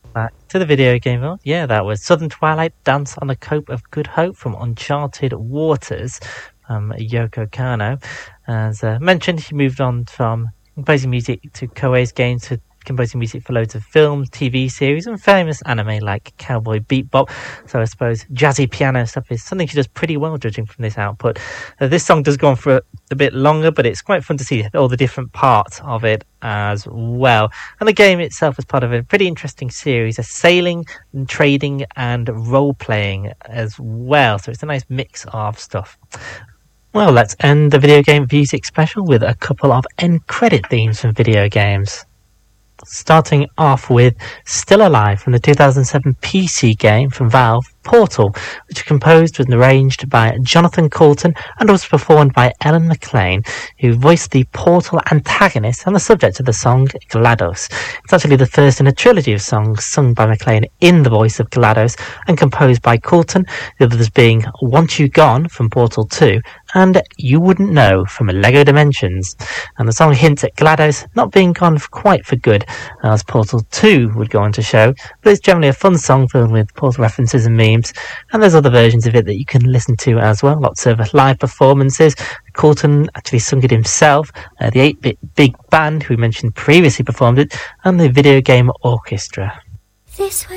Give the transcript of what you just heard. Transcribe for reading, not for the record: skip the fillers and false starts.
Back to the video game world. Yeah, that was Southern Twilight Dance on the Cope of Good Hope from Uncharted Waters from Yoko Kanno. As mentioned, he moved on from composing music to Koei's games to composing music for loads of films, TV series, and famous anime like Cowboy Bebop. So I suppose jazzy piano stuff is something she does pretty well, judging from this output. This song does go on for a bit longer, but it's quite fun to see all the different parts of it as well. And the game itself is part of a pretty interesting series, a sailing and trading and role-playing as well. So it's a nice mix of stuff. Well, let's end the video game music special with a couple of end credit themes from video games. Starting off with Still Alive from the 2007 PC game from Valve, Portal, which was composed and arranged by Jonathan Coulton and was performed by Ellen McLean, who voiced the Portal antagonist and the subject of the song GLaDOS. It's actually the first in a trilogy of songs sung by McLean in the voice of GLaDOS and composed by Coulton, the others being Want You Gone from Portal 2 and You Wouldn't Know from Lego Dimensions. And the song hints at GLaDOS not being gone quite for good, as Portal 2 would go on to show, but it's generally a fun song filled with Portal references and memes, and there's other versions of it that you can listen to as well, lots of live performances. Coulton actually sung it himself, the 8-Bit Big Band, who we mentioned previously, performed it, and the Video Game Orchestra. This was